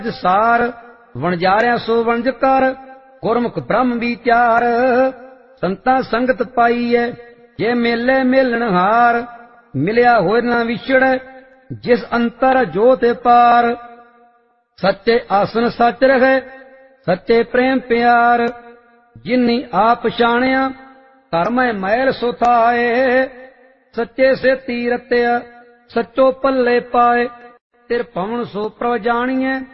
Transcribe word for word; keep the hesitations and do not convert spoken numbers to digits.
ਸਾਰ ਵਣਜਾਰਿਆ ਸੋ ਵਣਜ ਕਰ ਗੁਰਮੁਖ ਬ੍ਰਹਮ ਵਿਚਾਰ ਸੰਤਾਂ ਸੰਗਤ ਪਾਈਐ ਜੇ ਮੇਲੇ ਮੇਲਣ ਹਾਰ ਮਿਲਿਆ ਹੋਇ ਨਾ ਵਿਛੜੈ ਜਿਸ ਅੰਤਰ ਜੋਤ ਪਾਰ ਸੱਚੇ ਆਸਨ ਸੱਚ ਰਹੇ ਸੱਚੇ ਪ੍ਰੇਮ ਪਿਆਰ ਜਿਨੀ ਆਪ ਪਛਾਣਿਆ ਧਰਮੈ ਮੈਲ ਸੁਥਾਏ ਸੱਚੇ ਸੇ ਤੀਰਤਿਆ ਸੱਚੋ ਪੱਲੇ ਪਾਏ ਤਿਰ ਭਵਨ ਸੋ ਪ੍ਰਭ ਜਾਣੀਐ